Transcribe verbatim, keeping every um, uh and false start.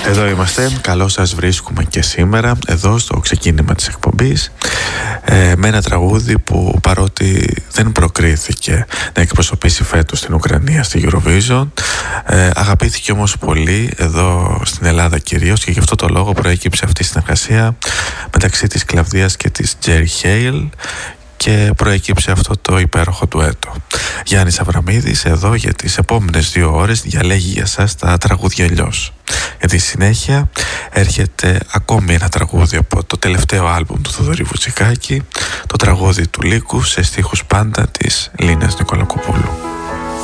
Εδώ είμαστε, καλώς σας βρίσκουμε και σήμερα εδώ στο ξεκίνημα της εκπομπής ε, με ένα τραγούδι που παρότι δεν προκρίθηκε να εκπροσωπήσει φέτος την Ουκρανία στη Eurovision, ε, αγαπήθηκε όμως πολύ εδώ στην Ελλάδα κυρίως, και γι' αυτό το λόγο προέκυψε αυτή η συνεργασία μεταξύ της Κλαβδίας και της Τζέρι Χέιλ και προέκυψε αυτό το υπέροχο ντουέτο. Γιάννης Αβραμίδης εδώ για τις επόμενες δύο ώρες διαλέγει για σας τα τραγούδια αλλιώς. Για τη συνέχεια έρχεται ακόμη ένα τραγούδι από το τελευταίο άλμπουμ του Θοδωρή Βουτσικάκη, το τραγούδι του Λύκου σε στίχους πάντα της Λίνας Νικολακοπούλου.